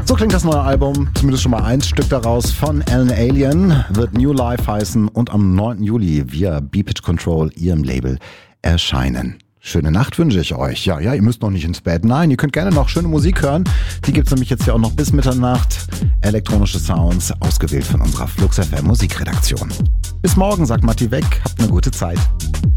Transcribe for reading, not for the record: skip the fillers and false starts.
So klingt das neue Album, zumindest schon mal ein Stück daraus, von Alan Alien, wird New Life heißen und am 9. Juli via B-Pitch Control, ihrem Label, erscheinen. Schöne Nacht wünsche ich euch. Ja, ihr müsst noch nicht ins Bett. Nein, ihr könnt gerne noch schöne Musik hören. Die gibt's nämlich jetzt ja auch noch bis Mitternacht. Elektronische Sounds, ausgewählt von unserer Flux FM Musikredaktion. Bis morgen, sagt Matti Weck. Habt eine gute Zeit.